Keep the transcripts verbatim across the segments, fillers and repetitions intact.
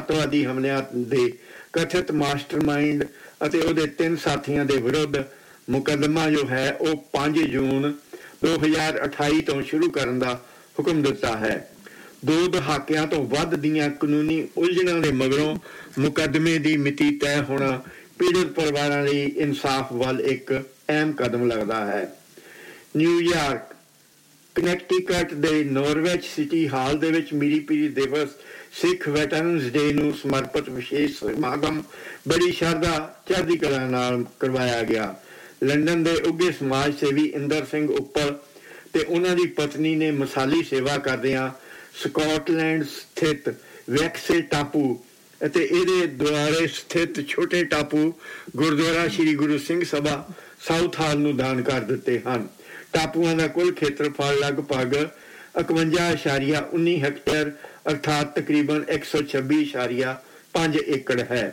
ਅੱਤਵਾਦੀ ਹਮਲਿਆਂ ਦੇ ਕਥਿਤ ਮਾਸਟਰਮਾਈਂਡ ਅਤੇ ਉਹਦੇ ਤਿੰਨ ਸਾਥੀਆਂ ਦੇ ਵਿਰੁੱਧ ਮੁਕੱਦਮਾ ਜੋ ਹੈ ਉਹ ਪੰਜ ਜੂਨ ਦੋ ਹਜ਼ਾਰ ਅਠਾਈ ਤੋਂ ਸ਼ੁਰੂ ਕਰਨ ਦਾ ਹੁਕਮ ਦਿੱਤਾ ਹੈ। ਦੋ ਦਹਾਕਿਆਂ ਤੋਂ ਵੱਧ ਦੀਆਂ ਕਾਨੂੰਨੀ ਉਲਝਣਾਂ ਦੇ ਮਗਰੋਂ ਮੁਕੱਦਮੇ ਦੀ ਮਿਤੀ ਤੈਅ ਹੋਣਾ ਪੀੜਤ ਪਰਿਵਾਰਾਂ ਲਈ ਇਨਸਾਫ ਵੱਲ ਇੱਕ ਅਹਿਮ ਕਦਮ ਲੱਗਦਾ ਹੈ। ਨਿਊਯਾਰਕ ਕਨੈਕਟੀਕਟ ਦੇ ਨੋਰਵਿਚ ਸਿਟੀ ਹਾਲ ਦੇ ਵਿੱਚ ਮੀਰੀ ਪੀਰੀ ਦਿਵਸ ਸਿੱਖ ਵੈਟਰਨਸ ਡੇ ਨੂੰ ਸਮਰਪਿਤ ਵਿਸ਼ੇਸ਼ ਸਮਾਗਮ ਬੜੀ ਸ਼ਰਧਾ ਚੜ੍ਹਦੀ ਕਲਾ ਨਾਲ ਕਰਵਾਇਆ ਗਿਆ। ਲੰਡਨ ਦੇ ਉੱਘੇ ਸਮਾਜ ਸੇਵੀ ਇੰਦਰ ਸਿੰਘ ਉੱਪਲ ਤੇ ਉਹਨਾਂ ਦੀ ਪਤਨੀ ਨੇ ਮਿਸਾਲੀ ਸੇਵਾ ਕਰਦਿਆਂ ਸਕਾਟਲੈਂਡ ਸਥਿਤ ਵੈਕਸੇ ਟਾਪੂ ਅਤੇ ਇਹਦੇ ਦੁਆਲੇ ਸਥਿਤ ਛੋਟੇ ਟਾਪੂ ਗੁਰਦੁਆਰਾ ਸ਼੍ਰੀ ਗੁਰੂ ਸਿੰਘ ਸਭਾ ਸਾਊਥ ਹਾਲ ਨੂੰ ਦਾਨ ਕਰ ਦਿੱਤੇ ਹਨ। ਟਾਪੂਆਂ ਦਾ ਕੁੱਲ ਖੇਤਰਫਲ ਲਗਭਗ ਇਕਵੰਜਾ ਇਸ਼ਾਰੀਆ ਉੱਨੀ ਹੈਕਟੇਅਰ ਅਰਥਾਤ ਤਕਰੀਬਨ ਇੱਕ ਸੌ ਛੱਬੀ ਇਸ਼ਾਰੀਆ ਪੰਜ ਏਕੜ ਹੈ।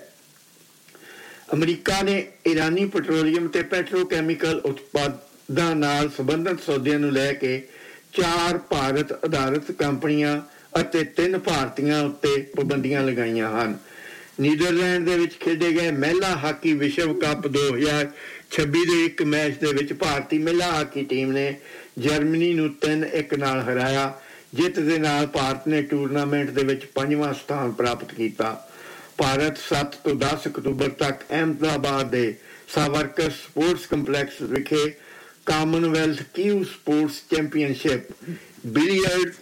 ਅਮਰੀਕਾ ਨੇ ਈਰਾਨੀ ਪੈਟਰੋਲੀਅਮ ਤੇ ਪੈਟਰੋਕੈਮੀਕਲ ਉਤਪਾਦਾਂ ਨਾਲ ਸੰਬੰਧਿਤ ਸੌਦਿਆਂ ਨੂੰ ਲੈ ਕੇ ਚਾਰ ਭਾਰਤ ਆਧਾਰਿਤ ਕੰਪਨੀਆਂ ਅਤੇ ਤਿੰਨ ਭਾਰਤੀਆਂ ਉੱਤੇ ਪਾਬੰਦੀਆਂ ਲਗਾਈਆਂ ਹਨ। ਨੀਦਰਲੈਂਡ ਦੇ ਵਿੱਚ ਖੇਡੇ ਗਏ ਮਹਿਲਾ ਹਾਕੀ ਵਿਸ਼ਵ ਕੱਪ ਦੋ ਹਜ਼ਾਰ ਛੱਬੀ ਦੇ ਇੱਕ ਮੈਚ ਦੇ ਵਿੱਚ ਭਾਰਤੀ ਮਹਿਲਾ ਹਾਕੀ ਟੀਮ ਨੇ ਜਰਮਨੀ ਨੂੰ ਤਿੰਨ ਇੱਕ ਨਾਲ ਹਰਾਇਆ। ਜਿੱਤ ਦੇ ਨਾਲ ਭਾਰਤ ਨੇ ਟੂਰਨਾਮੈਂਟ ਦੇ ਵਿੱਚ ਪੰਜਵਾਂ ਸਥਾਨ ਪ੍ਰਾਪਤ ਕੀਤਾ। ਭਾਰਤ ਸੱਤ ਤੋਂ ਦਸ ਅਕਤੂਬਰ ਤੱਕ ਅਹਿਮਦਾਬਾਦ ਦੇ ਸਾਵਰਕਰ ਸਪੋਰਟਸ ਕੰਪਲੈਕਸ ਵਿਖੇ ਕਾਮਨਵੈਲਥ ਕਿਊ ਸਪੋਰਟਸ ਚੈਂਪੀਅਨਸ਼ਿਪ, ਬਿਲੀਅਰਡ,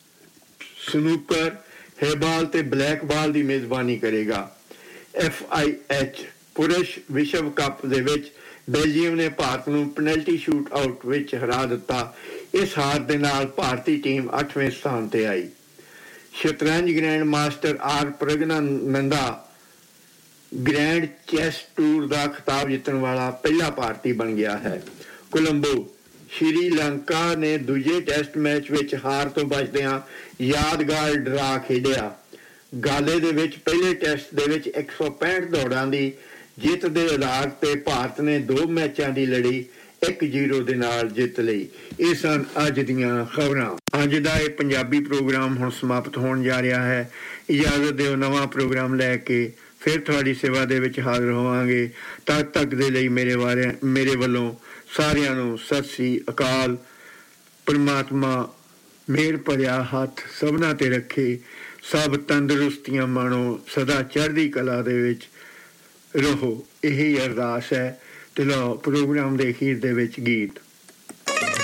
ਸਨੂਕਰ, ਹੈਬਾਲ ਤੇ ਬਲੈਕ ਬਾਲ ਦੀ ਮੇਜ਼ਬਾਨੀ ਕਰੇਗਾ। ਐਫ ਆਈ ਐਚ ਪੁਰਸ਼ ਵਿਸ਼ਵ ਕੱਪ ਦੇ ਵਿੱਚ ਬੈਲਜੀਅਮ ਨੇ ਭਾਰਤ ਨੂੰ ਪੈਨਲਟੀ ਸ਼ੂਟ ਆਊਟ ਵਿੱਚ ਹਰਾ ਦਿੱਤਾ। ਇਸ ਹਾਰ ਦੇ ਨਾਲ ਭਾਰਤੀ ਟੀਮ ਅੱਠਵੇਂ ਸਥਾਨ ਤੇ ਆਈ। ਸ਼ਤਰੰਜ grand master R ਪ੍ਰਗਨਾਨੰਦਾ grand chess tour ਦਾ ਖਿਤਾਬ ਜਿੱਤਣ ਵਾਲਾ ਪਹਿਲਾ ਭਾਰਤੀ ਬਣ ਗਿਆ ਹੈ। ਕੋਲੰਬੋ ਸ਼੍ਰੀ ਲੰਕਾ ਨੇ ਦੂਜੇ ਟੈਸਟ ਮੈਚ ਵਿੱਚ ਹਾਰ ਤੋਂ ਬਚਦਿਆਂ ਯਾਦਗਾਰ ਡਰਾ ਖੇਡਿਆ। ਗਾਲੇ ਦੇ ਵਿੱਚ ਪਹਿਲੇ ਟੈਸਟ ਦੇ ਵਿੱਚ ਇੱਕ ਸੌ ਪੈਂਹਠ ਦੌੜਾਂ ਦੀ ਜਿੱਤ ਦੇ ਆਧਾਰ ਤੇ ਭਾਰਤ ਨੇ ਦੋ ਮੈਚਾਂ ਦੀ ਲੜੀ ਇੱਕ ਜ਼ੀਰੋ ਦੇ ਨਾਲ ਜਿੱਤ ਲਈ। ਇਹ ਸਨ ਅੱਜ ਦੀਆਂ ਖਬਰਾਂ। ਅੱਜ ਦਾ ਇਹ ਪੰਜਾਬੀ ਪ੍ਰੋਗਰਾਮ ਹੁਣ ਸਮਾਪਤ ਹੋਣ ਜਾ ਰਿਹਾ ਹੈ। ਇਜਾਜ਼ਤ ਦਿਓ, ਨਵਾਂ ਪ੍ਰੋਗਰਾਮ ਲੈ ਕੇ ਫਿਰ ਤੁਹਾਡੀ ਸੇਵਾ ਦੇ ਵਿੱਚ ਹਾਜ਼ਰ ਹੋਵਾਂਗੇ। ਤਦ ਤੱਕ ਦੇ ਲਈ ਮੇਰੇ ਬਾਰੇ ਮੇਰੇ ਵੱਲੋਂ ਸਾਰਿਆਂ ਨੂੰ ਸਤਿ ਸ੍ਰੀ ਅਕਾਲ। ਪਰਮਾਤਮਾ ਮਿਹਰ ਭਰਿਆ ਹੱਥ ਸਭਨਾਂ ਤੇ ਰੱਖੇ। ਸਭ ਤੰਦਰੁਸਤੀਆਂ ਮਾਣੋ, ਸਦਾ ਚੜ੍ਹਦੀ ਕਲਾ ਦੇ ਵਿੱਚ ਰਹੋ, ਇਹੀ ਅਰਦਾਸ ਹੈ। ਤੇ ਲਓ ਪ੍ਰੋਗਰਾਮ ਦੇ ਅਖੀਰ ਦੇ ਵਿੱਚ ਗੀਤ।